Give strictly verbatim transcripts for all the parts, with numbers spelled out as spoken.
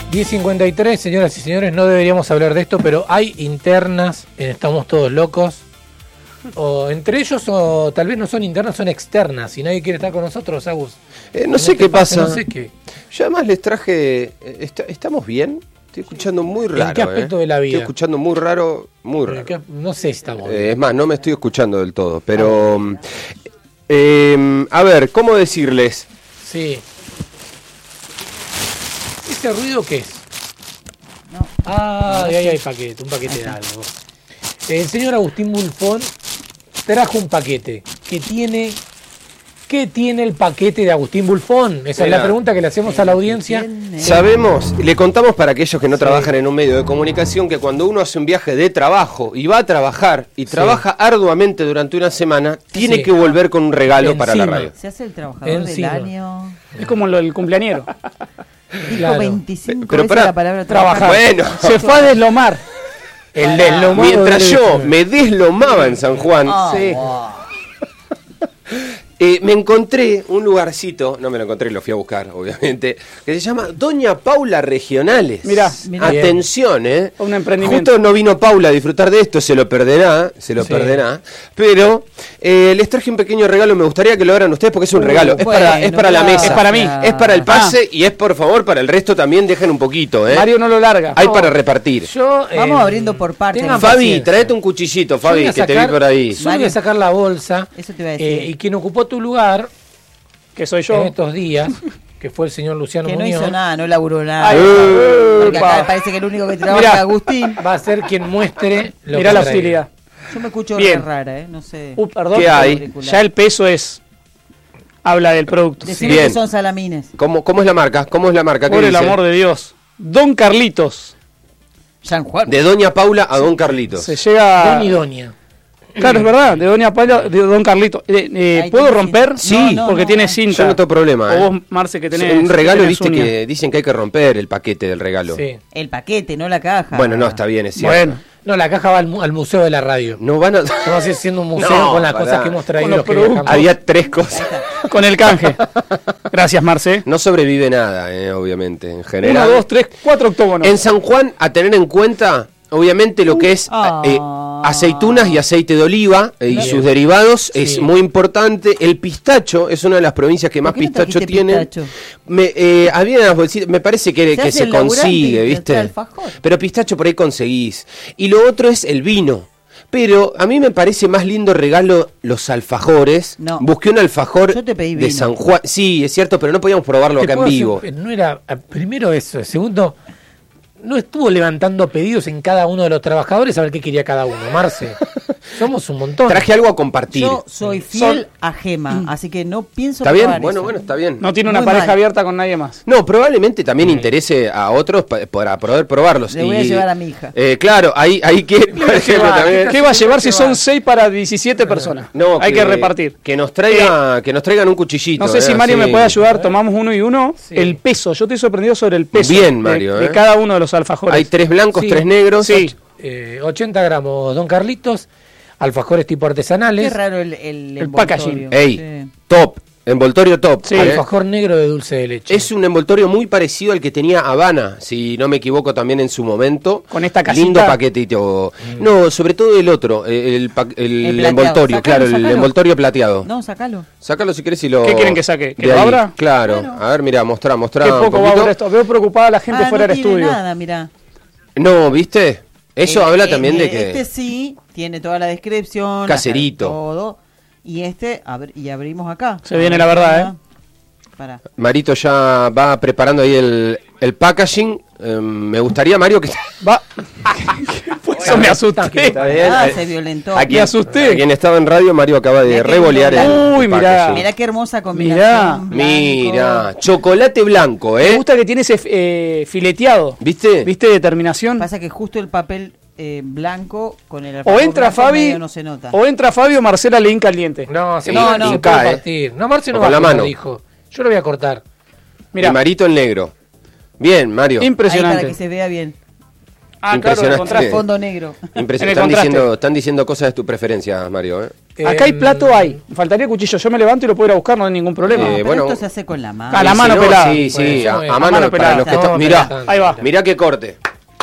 diez cincuenta y tres, señoras y señores, no deberíamos hablar de esto, pero hay internas en Estamos Todos Locos. O entre ellos, o tal vez no son internas, son externas. Y nadie quiere estar con nosotros, Agus. Eh, no sé qué pasa. No sé qué. Yo además les traje... Est- ¿Estamos bien? Estoy escuchando muy raro. ¿En qué aspecto eh. de la vida? Estoy escuchando muy raro, muy raro. ¿Qué? No sé si estamos bien. Eh, es más, no me estoy escuchando del todo, pero... Eh, a ver, ¿cómo decirles? Sí. ¿Ese ruido qué es? No. Ah, de ahí hay paquete, un paquete de algo. El señor Agustín Bulfón trajo un paquete que tiene... ¿Qué tiene el paquete de Agustín Bulfón? Esa Mira, es la pregunta que le hacemos a la audiencia. Sabemos, le contamos para aquellos que no Sí. trabajan en un medio de comunicación que cuando uno hace un viaje de trabajo y va a trabajar y Sí. trabaja arduamente durante una semana, tiene Sí. que volver con un regalo para la Encima. radio. Se hace el trabajador Encima. del año. Es como lo del cumpleañero. Dijo Claro. veinticinco Pero veces pará, la palabra Trabajar. Bueno. Se fue a deslomar. El deslomado Mientras del- yo me deslomaba en San Juan, Ah, Sí. wow. eh, me encontré un lugarcito, no me lo encontré, lo fui a buscar, obviamente, que se llama Doña Paula Regionales. Mirá. Mirá. Atención, ¿eh? Un emprendimiento. Justo no vino Paula a disfrutar de esto, se lo perderá, se lo Sí. perderá. Pero eh, les traje un pequeño regalo, me gustaría que lo hagan ustedes porque es un Uh, regalo. Es bueno, para, es para la gracias. mesa. Es para mí. Es para el pase y es por favor para el resto también dejen un poquito, ¿eh? Mario no lo larga. Hay para repartir. Yo, eh, Vamos abriendo por partes. tengan Fabi, paciencia. traete un cuchillito, Yo Fabi, voy a que te sacar- vi por ahí. yo voy a Mario. sacar la bolsa. Eso te iba a decir. eh, y quien ocupó tu lugar Que soy en yo. estos días, que fue el señor Luciano Que no Muñoz, hizo nada, no laburó nada. Ay, Porque epa. acá parece que el único que trabaja Mirá. es Agustín. va a ser quien muestre lo Mirá que la traiga. utilidad. Yo me escucho Bien. re rara, ¿eh? No sé. Uh, perdón. ¿Qué hay? Auricular. Ya el peso es. Habla del producto. Decime Bien. que son salamines. ¿Cómo, ¿Cómo es la marca? ¿Cómo es la marca? ¿Qué Por el dice? amor de Dios. Don Carlitos. San Juan. De Doña Paula a Don Carlitos. Se llega. Don y doña. Claro, es verdad. De Doña Paula, de Don Carlitos. Eh, eh, Ahí ¿Puedo tiene romper? cinta. No, no, Porque no, tiene no. cinta. Yo no tengo problema, ¿eh? O vos, Marce, que tenés. un regalo, tenés viste, uña. que dicen que hay que romper el paquete del regalo. Sí. El paquete, no la caja. Bueno, no, está bien, es cierto. Bueno, No, la caja va al, mu- al museo de la radio. No van a... Estamos haciendo un museo No, con las pará. cosas que hemos traído. Con los que productos. viajamos. Había tres cosas. con el canje. Gracias, Marce. No sobrevive nada, eh, obviamente, en Uno, general. dos, tres, cuatro octógonos. En San Juan, a tener en cuenta, obviamente, lo que es Ah. eh, aceitunas y aceite de oliva eh, y Bien. sus derivados Sí. es muy importante. El pistacho es una de las provincias que más qué no pistacho trajiste tiene. pistacho? Me, eh, había unas bolsitas, me parece que, Se que hace se el laburante consigue, y ¿viste? trae alfajor. Pero pistacho por ahí conseguís. Y lo otro es el vino. Pero a mí me parece más lindo regalo los alfajores. No. Busqué un alfajor Yo te pedí de vino. San Juan. Sí, es cierto, pero no podíamos probarlo Te acá en puedo hacer- vivo. No era, eh, primero eso, segundo, no estuvo levantando pedidos en cada uno de los trabajadores a ver qué quería cada uno, Marce. Somos un montón. Traje algo a compartir. Yo soy fiel a Gema, así que no pienso ¿Está bien? probar Bueno, eso. bueno, está bien. No tiene una Muy pareja mal. abierta con nadie más. No, probablemente también interese a otros pa- para poder probarlos. Le voy a llevar a mi hija. Eh, claro, ahí, ahí que, por ejemplo, también. ¿Qué va a llevar si son seis para diecisiete personas? No, Hay que repartir. Que nos traiga, que nos traigan un cuchillito. No sé eh, si Mario así. me puede ayudar, tomamos uno y uno. Sí. El peso, yo estoy sorprendido sobre el peso Bien, de- Mario, de, eh. cada uno de los alfajores. Hay tres blancos, Sí. tres negros. Sí. Eh, ochenta gramos, Don Carlitos, alfajores tipo artesanales, Qué raro el, el, El envoltorio. packaging. Ey, Sí. top. Envoltorio top. Sí. ¿eh? alfajor negro de dulce de leche. Es un envoltorio muy parecido al que tenía Habana, si no me equivoco también en su momento. Con esta casita. Lindo paquetito. No, sobre todo el otro, el, pa- el El plateado. envoltorio, Sácalo, claro, el sácalo. envoltorio plateado. No, sacalo. Sácalo si querés y lo... ¿Qué quieren que saque? ¿Que de lo ahí. abra? Claro. Bueno. A ver, mira, mostrá, mostrá Qué un poco va a poquito. durar esto. Veo preocupada a la gente Ah, fuera no del tiene estudio. nada, mirá. No, ¿viste? Eso Eh, habla eh, también de mire, que... Este sí, tiene toda la descripción. Caserito. acá todo. Y este, abr- y abrimos acá. Se viene la verdad, ¿eh? Para. Marito ya va preparando ahí el, el packaging. Eh, me gustaría, Mario, que... Va. Eso me asusté. Está bien. Ah, Eh, se violentó. a quien, Me asusté. a quien estaba en radio, Mario acaba de Mirá qué revolear el, lindo. Uy, el mirá. packaging. Mirá qué hermosa combinación. blanco. Mira, chocolate blanco, Me ¿eh? gusta que tiene ese eh, fileteado. ¿Viste? ¿Viste? Determinación. Pasa que justo el papel eh, blanco con el O alfajor entra blanco Fabi, medio no se nota. o entra Fabio Marcela Leín caliente. No, se Sí, no, no, no, se cae. puede partir. No, Marce no O va con la como mano. dijo. Yo lo voy a cortar. Mira, Mira, Marito el negro. Bien, Mario. Ahí para impresionante. que se vea bien. Ah, claro, Impresionante. el contraste. Fondo negro. Impresionante. En el Están contraste. diciendo, están diciendo cosas de tu preferencia, Mario. ¿eh? Acá hay Em, plato, hay. Faltaría cuchillo. Yo me levanto y lo puedo ir a buscar, no hay ningún problema. Eh, Pero bueno, esto se hace con la mano. a la Y si mano no, pelada. Sí, sí, Pues, a, yo- a a mano, mano para pelada. los que No, están. no, Mirá, pelada. Ahí va. mirá qué corte.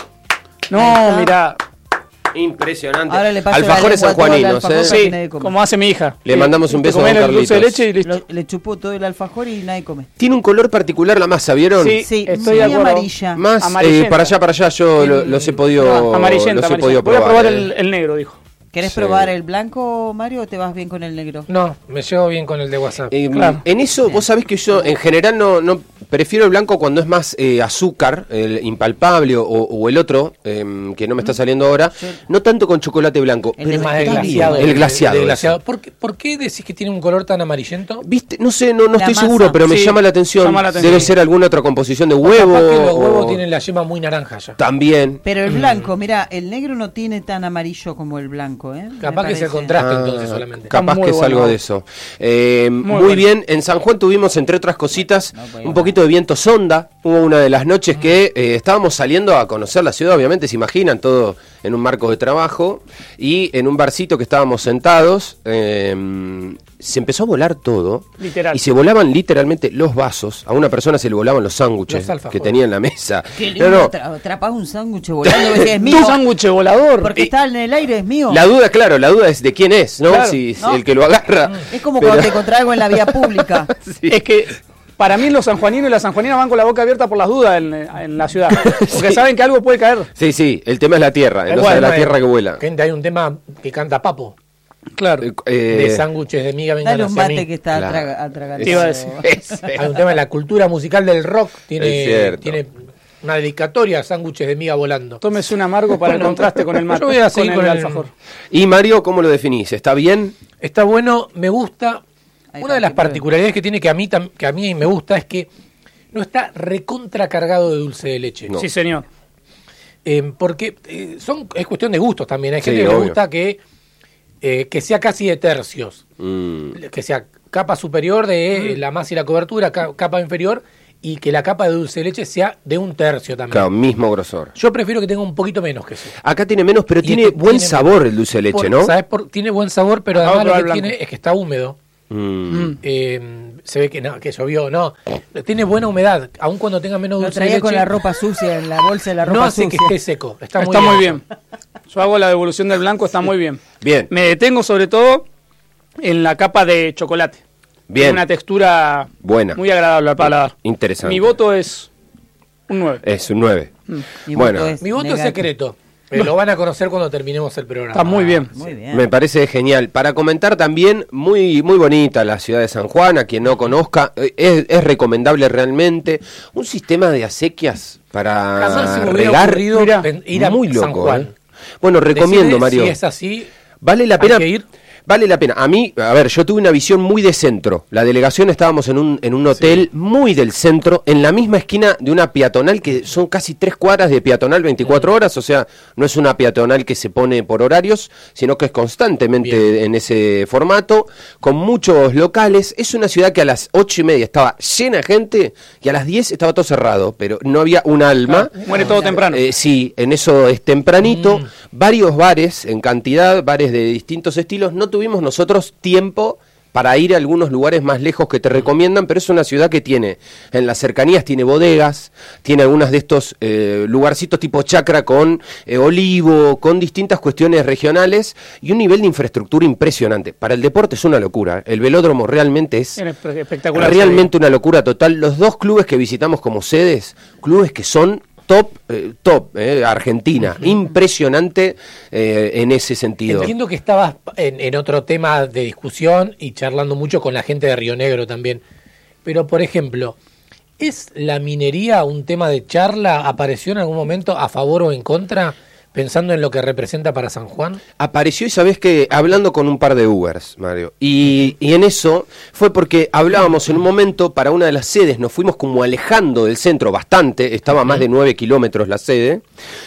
No, mirá. Impresionante. Ahora le paso Alfajores la lengua a todo el sanjuaninos, alfajor ¿eh? para que Sí, nadie come. como hace mi hija. Le Sí, mandamos un te beso a comés don el dulce de Carlitos. leche y listo. Lo- le chupó todo el alfajor y nadie come. Tiene un color particular la masa, ¿vieron? Sí. Sí, Estoy muy de acuerdo. amarilla. Más eh, Amarillenta. para allá, para allá, yo lo- los he podido, No, amarillenta, los he amarillenta. podido Voy a probar. probar ¿eh? el, el negro, dijo. ¿Querés Sí. probar el blanco, Mario, o te vas bien con el negro? No, me llevo bien con el de WhatsApp. Eh, Claro. En eso, vos sabés que yo en general no, no prefiero el blanco cuando es más eh, azúcar, el impalpable o, o el otro, eh, que no me está saliendo ahora, no tanto con chocolate blanco, El pero de Más está el bien. glaseado. El glaseado. de ese. glaseado. ¿Por, qué, ¿Por qué decís que tiene un color tan amarillento? ¿Viste? No sé, no, no La estoy masa. seguro, pero me Sí, llama la atención. llama la atención. Debe ser alguna otra composición de O huevo. capaz que los o- huevos tienen la yema muy naranja ya. También. Pero el blanco, mira, el negro no tiene tan amarillo como el blanco, ¿eh? Me Capaz que es el parece. contraste Ah, entonces solamente. Capaz Muy que es bueno. algo de eso. Eh, muy bueno. bien, en San Juan tuvimos, entre otras cositas, No, pues, un poquito de viento sonda. Hubo una de las noches que eh, estábamos saliendo a conocer la ciudad, obviamente, se imaginan, todo en un marco de trabajo. Y en un barcito que estábamos sentados, eh, se empezó a volar todo. Literal. Y se volaban literalmente los vasos. A una persona se le volaban los sándwiches Los alfajores. que tenía en la mesa. Qué No, lindo, no, atra- atrapás un sándwich volando y decís, es mío. Un sándwich volador. Porque Eh, está en el aire, es mío. la duda, claro, la duda es de quién es, ¿no? Claro, si, si ¿no? el que lo agarra. Es como Pero- cuando te encontrás algo en la vía pública. Sí. Es que para mí los sanjuaninos y las sanjuaninas van con la boca abierta por las dudas en, en la ciudad. Porque Sí. saben que algo puede caer. Sí, sí, el tema es la tierra, el Es oso de bueno, la eh, tierra que vuela. Gente, hay un tema que canta Papo, Claro. Eh, eh, de sándwiches de miga vengan Dale un hacia mí. mate que está Claro. atraga- atragantado. Te iba a decir. es- Hay un tema en la cultura musical del rock, Es tiene, cierto. tiene una dedicatoria a sándwiches de miga volando. Tómese un amargo para el contraste con el mate. Yo voy a seguir con el con el- alfajor. Y Mario, ¿cómo lo definís? ¿Está bien? Está bueno, me gusta. Ahí Una está, de las aquí puede. particularidades que tiene que a mí tam- que a mí me gusta es que no está recontra cargado de dulce de leche. No. Sí, señor. Eh, porque eh, son es cuestión de gustos también. Hay Sí, gente que le obvio. gusta que, eh, que sea casi de tercios. Mm, Que sea capa superior de eh, la masa y la cobertura, ca- capa inferior, y que la capa de dulce de leche sea de un tercio también. claro, mismo grosor. Yo prefiero que tenga un poquito menos que eso. Acá tiene menos, pero Y tiene este buen tiene- sabor el dulce de leche, Por- ¿no? ¿Sabes? Por- tiene buen sabor, pero Acabo de además lo probar que el blanco. tiene es que está húmedo. Mm. Eh, se ve que no, que llovió, no. Tiene buena humedad, aun cuando tenga menos Lo dulce de traía leche. con la ropa sucia, en la bolsa de la ropa no hace sucia. que esté seco. Está, Está muy bien. eso. Yo hago la devolución del blanco, está muy bien. Bien, Me detengo sobre todo en la capa de chocolate. bien, Tiene una textura buena, muy agradable al paladar. interesante. Mi voto es un nueve. Es un nueve. Mi Bueno, voto es Mi voto es negativo. secreto. Pero lo van a conocer cuando terminemos el programa. Está muy bien. Muy bien. Me parece genial. Para comentar también, muy muy bonita la ciudad de San Juan, a quien no conozca, eh, es, es recomendable realmente. Un sistema de acequias Jamás para se me hubiera regar. ocurrido Mirá, pen- ir a muy San loco, Juan. ¿eh? Bueno, recomiendo, Decide Mario. Si es así, Vale la hay pena. que ir. Vale la pena. A mí, a ver, yo tuve una visión muy de centro. La delegación estábamos en un, en un hotel muy del centro, en la misma esquina de una peatonal que son casi tres cuadras de peatonal veinticuatro horas. O sea, no es una peatonal que se pone por horarios, sino que es constantemente Bien. en ese formato, con muchos locales. Es una ciudad que a las ocho y media estaba llena de gente y a las diez estaba todo cerrado, pero no había un alma. Muere todo temprano. Eh, sí, en eso es tempranito. Mm. Varios bares en cantidad, bares de distintos estilos. No tuvimos nosotros tiempo para ir a algunos lugares más lejos que te recomiendan, pero es una ciudad que tiene, en las cercanías tiene bodegas, tiene algunas de estos eh, lugarcitos tipo chacra con eh, olivo, con distintas cuestiones regionales y un nivel de infraestructura impresionante. Para el deporte es una locura. El velódromo realmente es Es espectacular. realmente una locura total. Los dos clubes que visitamos como sedes, clubes que son top, eh, top, eh, Argentina, impresionante eh, en ese sentido. Entiendo que estabas en, en otro tema de discusión y charlando mucho con la gente de Río Negro también. Pero, por ejemplo, ¿es la minería un tema de charla? ¿Apareció en algún momento a favor o en contra? Pensando en lo que representa para San Juan. Apareció y sabés que hablando con un par de Ubers, Mario, y, y en eso fue porque hablábamos en un momento para una de las sedes, nos fuimos como alejando del centro bastante, estaba a más de nueve kilómetros la sede,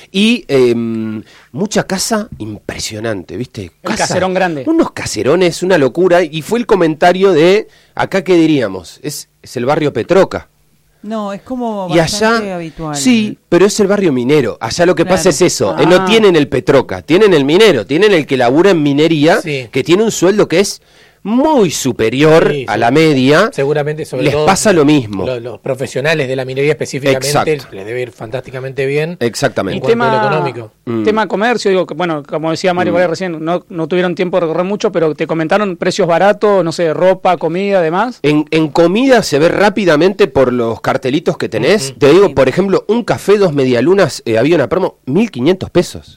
y eh, mucha casa impresionante, ¿viste? El Casa, caserón grande. Unos caserones, una locura, y fue el comentario de, acá qué diríamos, es, es el barrio Petroca. No, es como Y bastante allá, habitual. sí, pero es el barrio minero. Allá lo que Claro. pasa es eso. Ah. eh, no tienen el petroca, tienen el minero, tienen el que labura en minería, Sí. que tiene un sueldo que es muy superior Sí, a sí. la media. Seguramente, sobre les todo, pasa lo mismo. Los, los profesionales de la minería específicamente Exacto. les debe ir fantásticamente bien. Exactamente. En cuanto a lo económico. Mm. tema comercio, digo, que, bueno, como decía Mario Mm. por ahí recién, no, no tuvieron tiempo de recorrer mucho, pero te comentaron precios baratos, no sé, ropa, comida, demás. En, en comida se ve rápidamente por los cartelitos que tenés. Ujú. Te digo, por ejemplo, un café, dos medialunas, eh, había una promo, mil quinientos pesos.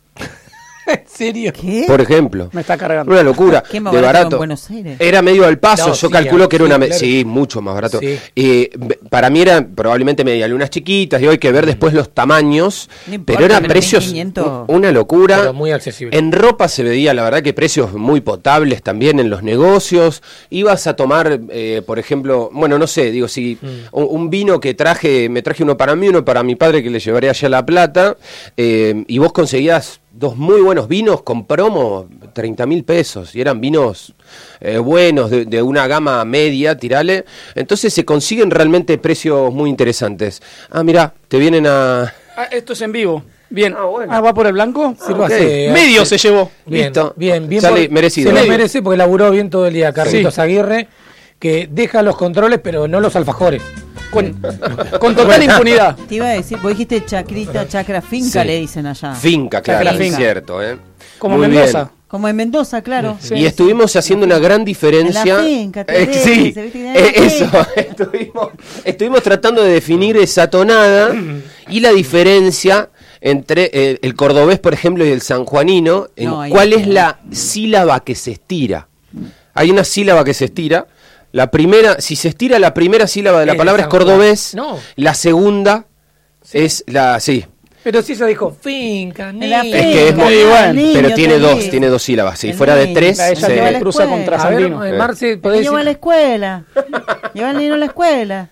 ¿En serio? ¿Qué? Por ejemplo. Me está cargando. Una locura. ¿Qué más de barato barato. en Buenos Aires? Era medio al paso, No, yo sí, calculo que era sí, una... me- claro. Sí, mucho más barato. Sí. Eh, b- para mí eran probablemente medialunas chiquitas y hay que ver después los tamaños, No importa, pero eran pero precios mil quinientos. u- una locura. Pero muy accesible. En ropa se veía, la verdad, que precios muy potables también en los negocios. Ibas a tomar, eh, por ejemplo, bueno, no sé, digo, si Mm. un, un vino que traje, me traje uno para mí, uno para mi padre que le llevaré allá a La Plata, eh, y vos conseguías dos muy buenos vinos con promo, treinta mil pesos, y eran vinos eh, buenos, de, de una gama media, tirale. Entonces se consiguen realmente precios muy interesantes. Ah, mirá, te vienen a... Ah, esto es en vivo. Bien. Ah, bueno. Ah, ¿va por el blanco? Sírvase, ok. Medio hace- se llevó. Bien, Listo. bien, bien. Charlie, por- merecido. Se lo Medio. merece porque laburó bien todo el día Carlitos Sí. Aguirre, que deja los controles, pero no los alfajores. Con, con total impunidad. Te iba a decir, vos dijiste chacrita, chacra, finca Sí. le dicen allá. Finca, claro, La es finca. cierto. ¿eh? Como Muy Mendoza. bien. Como en Mendoza, claro. Sí. Y estuvimos haciendo una gran diferencia. En la finca, te Eh, ves, sí, se viste que en eh, la eso. finca. estuvimos, estuvimos tratando de definir esa tonada y la diferencia entre eh, el cordobés, por ejemplo, y el sanjuanino. En No, ahí ¿Cuál está. es la sílaba que se estira? Hay una sílaba que se estira. La primera, si se estira la primera sílaba de la Es palabra es San Juan. cordobés. No. La segunda es la, sí. Pero si ella dijo finca, En la niño. Es que es finca, muy el bueno, niño pero tiene te dos, dice. tiene dos sílabas. Si El fuera de niño. tres, La ella se- lleva la cruza escuela. contra A ver, Sandino. eh, Marce, podés Lleva a la decir. escuela. Lleva al niño a la escuela.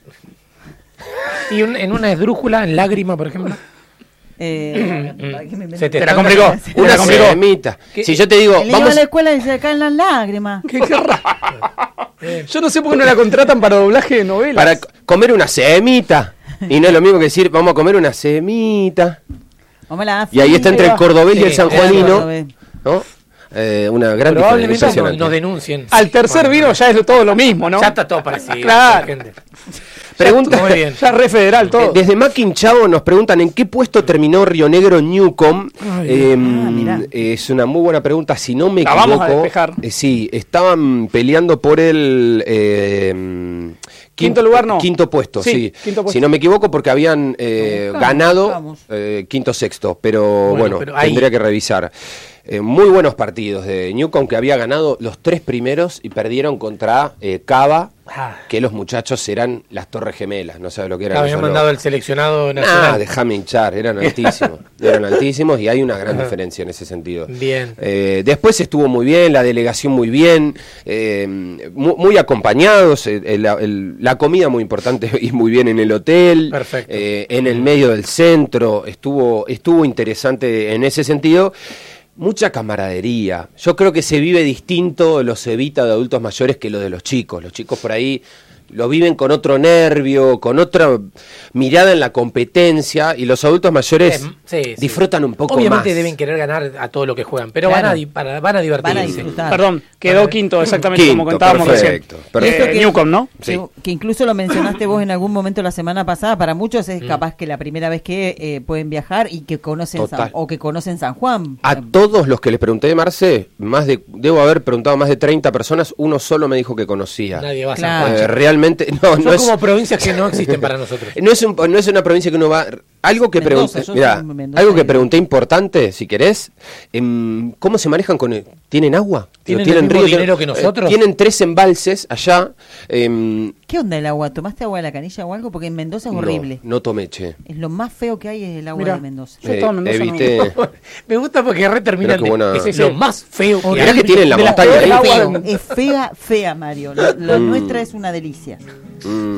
Y un- en una esdrújula, en lágrima, por ejemplo. Eh, ¿para qué me invento? Se te Te la está- complicó. se- Te una la complicó. semita. ¿Qué? Si yo te digo, El niño va vamos, a la escuela y se caen las lágrimas. Qué, qué raro. Yo no sé por qué no la contratan para doblaje de novelas. para c- comer una semita. Y no es lo mismo que decir, vamos a comer una semita. Vamos a la Y ahí está entre el cordobés y el Sí, sanjuanino, cordobés. ¿no? Eh, una gran diferencia. Probablemente nos, impresionante. nos denuncien. Al tercer vino ya es todo lo mismo, ¿no? Ya está todo parecido. Claro. gente. Pregunta, Muy bien. Ya re federal eh, todo. desde Mackin Chavo nos preguntan en qué puesto terminó Río Negro Newcom. Eh, Ah, mirá. es una muy buena pregunta. Si no me La equivoco, vamos a despejar. eh, sí, estaban peleando por el eh, Quinto lugar, no. Quinto puesto, Sí, sí. quinto puesto. Si no me equivoco, porque habían eh, Buscamos, ganado buscamos. eh, quinto sexto, pero Bueno, bueno, pero ahí- tendría que revisar. Eh, muy buenos partidos de Newcom, que había ganado los tres primeros y perdieron contra eh, Cava, Ah. que los muchachos eran las Torres Gemelas, no sabes lo que eran. Habían esos mandado locos. el seleccionado Ah, nacional. déjame hinchar, eran altísimos, eran altísimos y hay una gran diferencia en ese sentido. Bien. Eh, después estuvo muy bien, la delegación muy bien, eh, mu- muy, acompañados, eh, el- el- la comida muy importante y muy bien en el hotel, Perfecto. eh, en el medio del centro, estuvo, estuvo interesante en ese sentido. Mucha camaradería. Yo creo que se vive distinto los Evita de adultos mayores que lo de los chicos. Los chicos por ahí lo viven con otro nervio, con otra mirada en la competencia, y los adultos mayores Eh, sí, sí. disfrutan un poco Obviamente más. deben querer ganar a todo lo que juegan, pero Claro. van, a, di- para- van a divertirse. Van a disfrutar. Perdón, quedó quinto exactamente Quinto, como contábamos perfecto, recién. perfecto. Eh, Newcom, ¿no? Sí. Que, que incluso lo mencionaste vos en algún momento la semana pasada, para muchos Mm. es capaz que la primera vez que eh, pueden viajar y que conocen Total. San, o que conocen San Juan. A todos los que les pregunté de Marce, más de, debo haber preguntado a más de treinta personas, uno solo me dijo que conocía. Nadie va a San Claro. Juan. Eh, realmente, no, Son no es, como provincias que no existen para nosotros. no es, un- no es una provincia que uno va... Algo que Mendoza, pregunté, yo mirá, soy de Mendoza algo que y- pregunté importante, si querés, em, ¿cómo se manejan con el, ¿tienen agua? ¿Tienen Digo, el mismo río, dinero que eh, nosotros? tienen tres embalses allá. em, ¿Qué onda el agua? ¿Tomaste agua de la canilla o algo? Porque en Mendoza es no, horrible. No tomé, che. Es lo más feo que hay es el agua Mirá. de Mendoza. Yo estaba en Eh, Mendoza, no. evité- Me gusta porque re terminan Mirá qué buena- de, es Sí, lo sí. más feo que Mirá hay. que tienen la de las montaña peores ahí. aguas Feo, del- es fea, fea, Mario. Lo, lo Mm. nuestra es una delicia. Mm.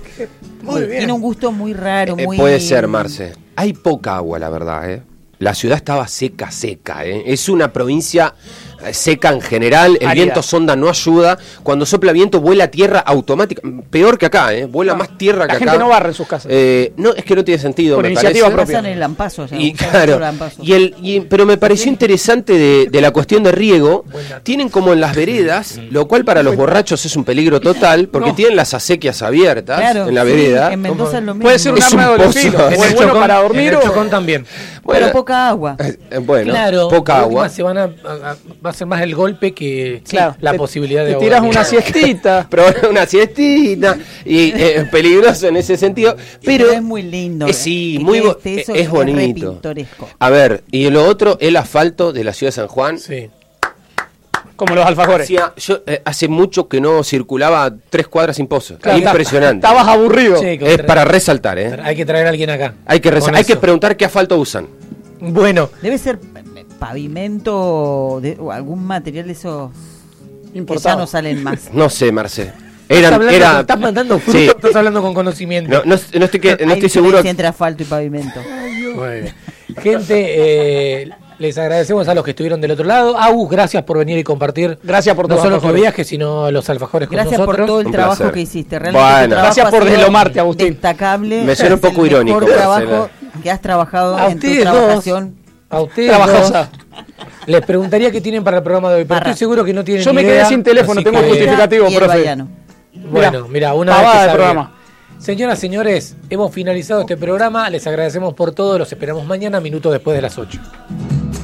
Muy bien. Tiene un gusto muy raro, Eh, muy... puede ser, Marce. Hay poca agua, la verdad, ¿eh? La ciudad estaba seca, seca, ¿eh? Es una provincia seca en general, el Árida. viento sonda no ayuda, cuando sopla viento vuela tierra automática, peor que acá, ¿eh? vuela No, más tierra la que gente acá. no barre en sus casas. Eh, no, es que no tiene sentido, Por me iniciativa parece. propia. Pasan el lampazo. Ya, Y usan claro, mucho lampazo. y el, y- pero me pareció interesante de, de la cuestión de riego. Tienen como en las veredas, lo cual para los borrachos es un peligro total, porque No. tienen las acequias abiertas Claro, en la sí, vereda. en Mendoza es lo mismo. Puede ser un Es arma un de doble pozo. filo. En O el es bueno Chocón- para dormir en el o... Chocón también. Bueno, Pero poca agua. eh, bueno, Claro, poca de última agua. se van a, a- a- va a ser más el golpe que Claro, la te- posibilidad de te tiras ahogar. una siestita. Pero una siestita y eh, peligroso en ese sentido, pero Pero es muy lindo. Eh, sí, Que muy bo- esté eso, es que re bonito. pintoresco. A ver, y lo otro, el asfalto de la ciudad de San Juan. Sí. Como los alfajores. Hacía- yo eh, hace mucho que no circulaba tres cuadras sin pozo. Claro, Impresionante. Estabas aburrido. Sí, Es para resaltar, ¿eh? Hay que traer a alguien acá. Hay que resa- Con hay que eso. preguntar qué asfalto usan. Bueno, Debe ser eh, pavimento de, o algún material de esos que Importado. ya no salen más. No sé, Marce. estás, Eran, hablando, era, estás mandando Sí. fruto, estás hablando con conocimiento. No, no, no estoy, que, no Hay estoy seguro. diferencia entre asfalto y pavimento. Muy bien. Gente, eh, les agradecemos a los que estuvieron del otro lado. Agus, gracias por venir y compartir. Gracias por no tus solo tu alfajores. viaje, sino los alfajores con Gracias por nosotros. todo el Un trabajo placer. que hiciste. Realmente Bueno. tu trabajo Gracias por ha sido deslomarte, Agustín. Destacable. Me suena un Es el poco irónico, mejor trabajo Marcela. que has trabajado A en tu ustedes dos, trabajación. a ustedes Trabajosa. dos, les preguntaría qué tienen para el programa de hoy, pero Barra. estoy seguro que no tienen Yo ni me quedé idea, sin teléfono, así tengo que- justificativo, Y el profe. Baiano. Bueno, mira, una Pavada vez que de sabía. programa. Señoras, señores, hemos finalizado este programa. Les agradecemos por todo. Los esperamos mañana, minutos después de las ocho.